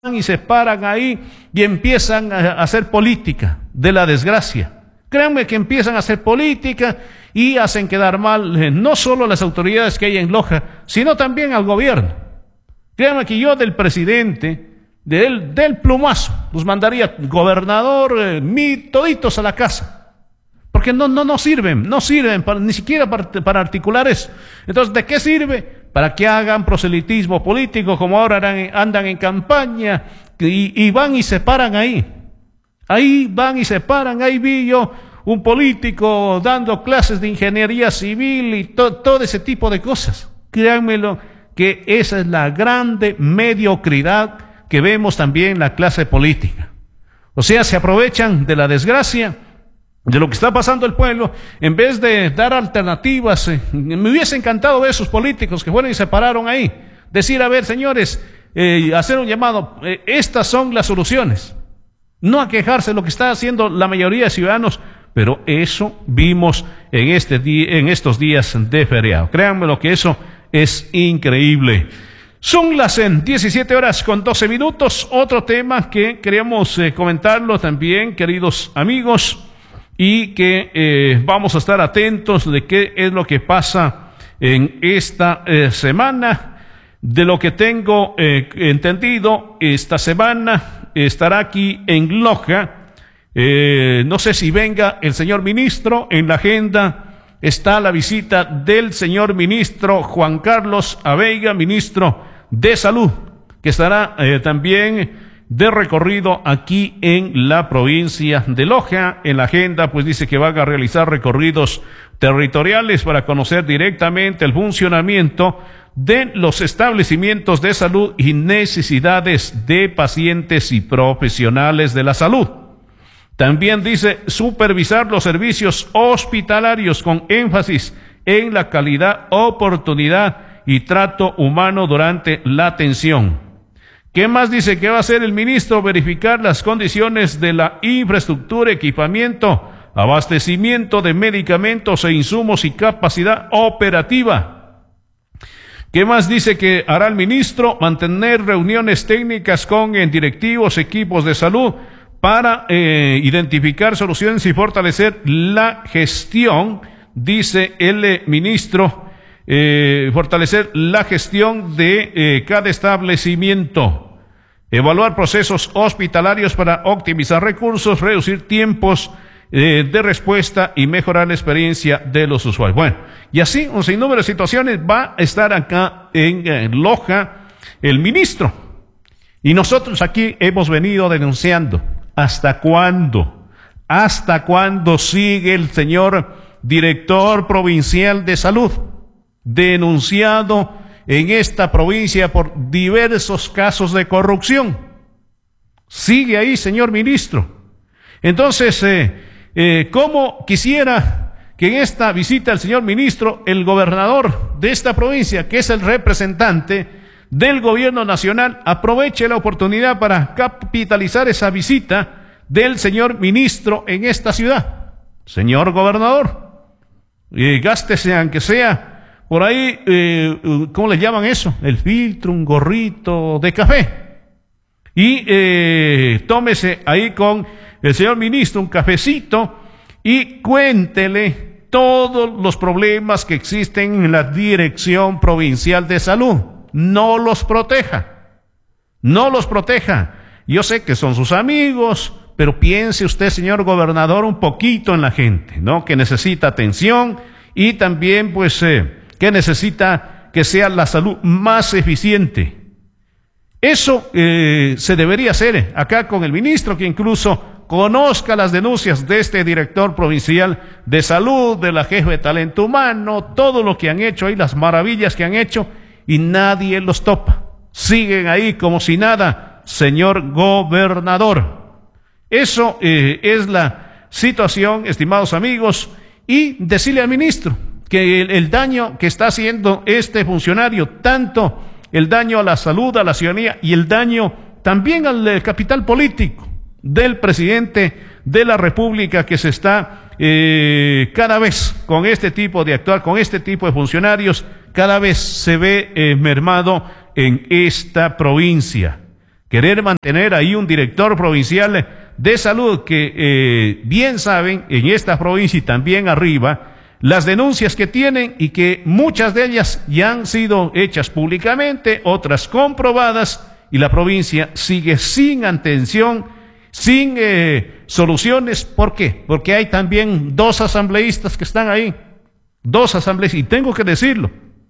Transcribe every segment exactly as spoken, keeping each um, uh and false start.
y se paran ahí y empiezan a hacer política de la desgracia. Créanme que empiezan a hacer política y hacen quedar mal eh, no solo las autoridades que hay en Loja, sino también al gobierno. Créanme que yo del presidente, del, del plumazo, los mandaría gobernador, eh, mi, toditos a la casa. Porque no, no, no sirven, no sirven para, ni siquiera para, para articular eso. Entonces, ¿de qué sirve? Para que hagan proselitismo político, como ahora andan, andan en campaña, y, y van y se paran ahí. Ahí van y se paran, ahí vi yo un político dando clases de ingeniería civil y to, todo ese tipo de cosas. Créanmelo, que esa es la grande mediocridad que vemos también en la clase política. O sea, se aprovechan de la desgracia, de lo que está pasando el pueblo, en vez de dar alternativas. Eh, me hubiese encantado ver a esos políticos que fueron y se pararon ahí, decir, a ver, señores, eh, hacer un llamado, eh, estas son las soluciones, no a quejarse de lo que está haciendo la mayoría de ciudadanos, pero eso vimos en, este día, en estos días de feriado. Créanme lo que eso es increíble. Son las diecisiete horas con doce minutos, otro tema que queríamos eh, comentarlo también, queridos amigos, y que eh, vamos a estar atentos de qué es lo que pasa en esta eh, semana. De lo que tengo eh, entendido, esta semana estará aquí en Loja. Eh, no sé si venga el señor ministro. En la agenda está la visita del señor ministro Juan Carlos Abeiga, ministro de Salud, que estará eh, también de recorrido aquí en la provincia de Loja. En la agenda, pues dice que van a realizar recorridos territoriales para conocer directamente el funcionamiento de los establecimientos de salud y necesidades de pacientes y profesionales de la salud. También dice supervisar los servicios hospitalarios con énfasis en la calidad, oportunidad y trato humano durante la atención. ¿Qué más dice que va a hacer el ministro? Verificar las condiciones de la infraestructura, equipamiento, abastecimiento de medicamentos e insumos y capacidad operativa. ¿Qué más dice que hará el ministro? Mantener reuniones técnicas con eh, directivos, equipos de salud para eh, identificar soluciones y fortalecer la gestión, dice el eh, ministro. Eh, fortalecer la gestión de eh, cada establecimiento, evaluar procesos hospitalarios para optimizar recursos, reducir tiempos eh, de respuesta y mejorar la experiencia de los usuarios. Bueno, y así un sinnúmero de situaciones va a estar acá en, en Loja el ministro. Y nosotros aquí hemos venido denunciando. ¿Hasta cuándo? ¿Hasta cuándo sigue el señor director provincial de salud denunciado en esta provincia por diversos casos de corrupción? Sigue ahí, señor ministro. Entonces, eh, eh, ¿cómo quisiera que en esta visita del señor ministro, el gobernador de esta provincia, que es el representante del gobierno nacional, aproveche la oportunidad para capitalizar esa visita del señor ministro en esta ciudad? Señor gobernador, eh, gástese aunque sea por ahí, eh, ¿cómo le llaman eso? El filtro, un gorrito de café. Y eh, tómese ahí con el señor ministro un cafecito y cuéntele todos los problemas que existen en la Dirección Provincial de Salud. No los proteja. No los proteja. Yo sé que son sus amigos, pero piense usted, señor gobernador, un poquito en la gente, ¿no? Que necesita atención y también, pues, eh, que necesita que sea la salud más eficiente. Eso eh, se debería hacer acá con el ministro, que incluso conozca las denuncias de este director provincial de salud, de la jefe de talento humano, todo lo que han hecho ahí, las maravillas que han hecho, y nadie los topa. Siguen ahí como si nada, señor gobernador. Eso eh, es la situación, estimados amigos, y decirle al ministro que el, el daño que está haciendo este funcionario, tanto el daño a la salud, a la ciudadanía, y el daño también al eh, capital político del presidente de la República, que se está eh, cada vez con este tipo de actuar, con este tipo de funcionarios, cada vez se ve eh, mermado en esta provincia. querer mantener ahí un director provincial de salud que eh, bien saben en esta provincia y también arriba las denuncias que tienen y que muchas de ellas ya han sido hechas públicamente, otras comprobadas, y la provincia sigue sin atención, sin eh, soluciones. ¿Por qué? Porque hay también dos asambleístas que están ahí, dos asambleístas, y tengo que decirlo.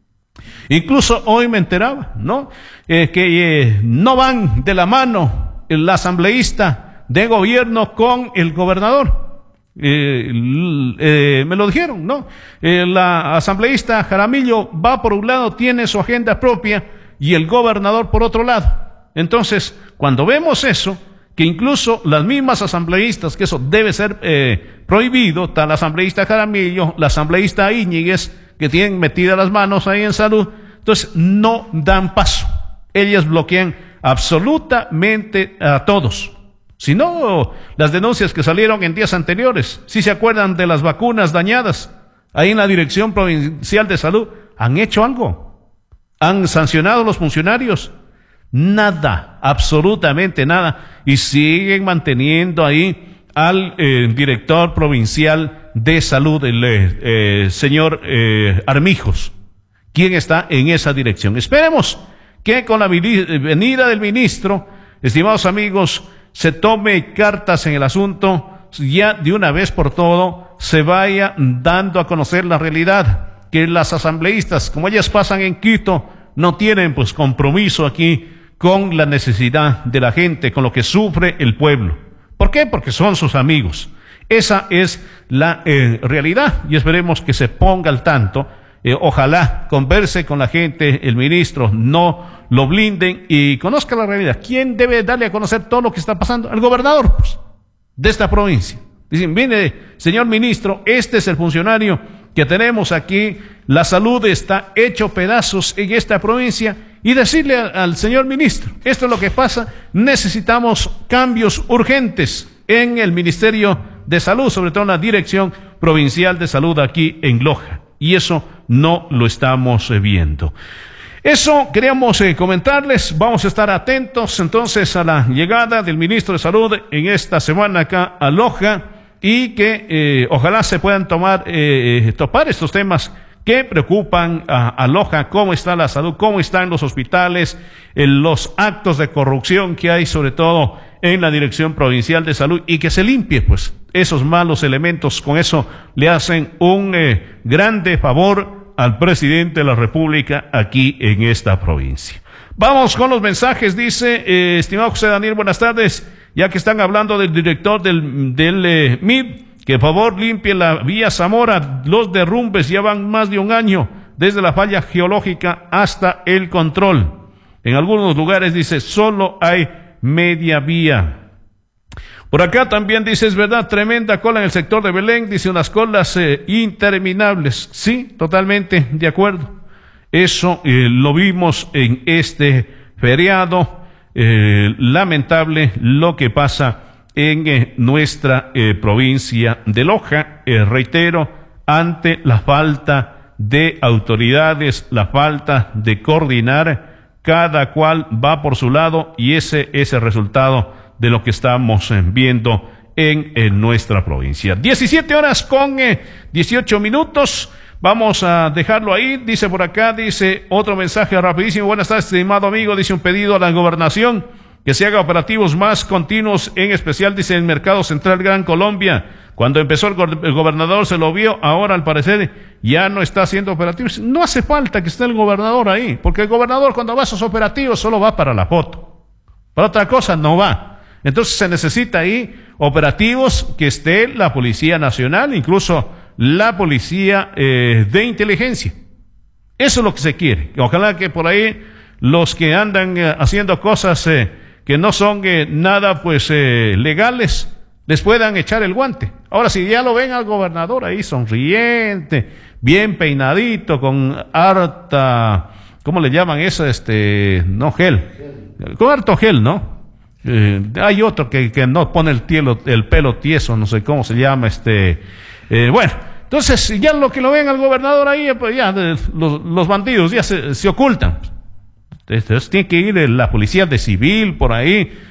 Incluso hoy me enteraba, ¿no? Eh, que eh, no van de la mano el asambleísta de gobierno con el gobernador. Eh, eh, me lo dijeron, ¿no? Eh, la asambleísta Jaramillo va por un lado, tiene su agenda propia, y el gobernador por otro lado. Entonces, cuando vemos eso, que incluso las mismas asambleístas, que eso debe ser eh, prohibido, está la asambleísta Jaramillo, la asambleísta Íñiguez, que tienen metidas las manos ahí en salud, entonces no dan paso. Ellas bloquean absolutamente a todos. Si no, las denuncias que salieron en días anteriores, si se acuerdan de las vacunas dañadas, ahí en la Dirección Provincial de Salud, ¿han hecho algo? ¿Han sancionado a los funcionarios? Nada, absolutamente nada. Y siguen manteniendo ahí al eh, director provincial de salud, el eh, señor eh, Armijos, quien está en esa dirección. Esperemos que con la venida del ministro, estimados amigos, se tome cartas en el asunto, ya de una vez por todo se vaya dando a conocer la realidad, que las asambleístas, como ellas pasan en Quito, no tienen pues compromiso aquí con la necesidad de la gente, con lo que sufre el pueblo. ¿Por qué? Porque son sus amigos. Esa es la eh, realidad, y esperemos que se ponga al tanto. Eh, ojalá converse con la gente, el ministro no lo blinden y conozca la realidad. ¿Quién debe darle a conocer todo lo que está pasando? El gobernador, pues, de esta provincia. Dicen, mire, señor ministro, este es el funcionario que tenemos aquí, la salud está hecho pedazos en esta provincia, y decirle al, al señor ministro, esto es lo que pasa, necesitamos cambios urgentes en el Ministerio de Salud, sobre todo en la Dirección Provincial de Salud aquí en Loja, y eso no lo estamos eh, viendo. Eso queríamos eh, comentarles. Vamos a estar atentos entonces a la llegada del ministro de Salud en esta semana acá a Loja, y que eh, ojalá se puedan tomar, eh, topar estos temas que preocupan a, a Loja, cómo está la salud, cómo están los hospitales, eh, los actos de corrupción que hay sobre todo en la Dirección Provincial de Salud, y que se limpie pues esos malos elementos. Con eso le hacen un eh, grande favor al presidente de la República aquí en esta provincia. Vamos con los mensajes. Dice, eh, estimado José Daniel, buenas tardes. Ya que están hablando del director del, del eh, M I B, que por favor limpie la vía Zamora. Los derrumbes llevan más de un año, desde la falla geológica hasta el control. En algunos lugares, dice, solo hay media vía. Por acá también dice, es verdad, tremenda cola en el sector de Belén, dice, unas colas eh, interminables. Sí, totalmente de acuerdo. Eso eh, lo vimos en este feriado. Eh, lamentable lo que pasa en eh, nuestra eh, provincia de Loja, eh, reitero, ante la falta de autoridades, la falta de coordinar, cada cual va por su lado, y ese es el resultado de lo que estamos eh, viendo en, en nuestra provincia. diecisiete horas con eh, dieciocho minutos. Vamos a dejarlo ahí. Dice por acá, dice otro mensaje rapidísimo. Buenas tardes, estimado amigo. Dice un pedido a la gobernación que se haga operativos más continuos, en especial, dice, en el Mercado Central Gran Colombia. Cuando empezó el, go el gobernador se lo vio, ahora al parecer ya no está haciendo operativos. No hace falta que esté el gobernador ahí, porque el gobernador cuando va a esos operativos solo va para la foto. Para otra cosa no va. Entonces se necesita ahí operativos, que esté la Policía Nacional, incluso la Policía eh, de Inteligencia. Eso es lo que se quiere. Ojalá que por ahí los que andan eh, haciendo cosas eh, que no son eh, nada pues eh, legales, les puedan echar el guante. Ahora, si ya lo ven al gobernador ahí sonriente, bien peinadito, con harta, ¿cómo le llaman eso? Este, no gel, con harto gel, ¿no? Eh, hay otro que, que no pone el, tielo, el pelo tieso, no sé cómo se llama, este, eh, bueno, entonces ya lo que lo ven al gobernador ahí, pues ya los, los bandidos ya se, se ocultan. Entonces tiene que ir la policía de civil por ahí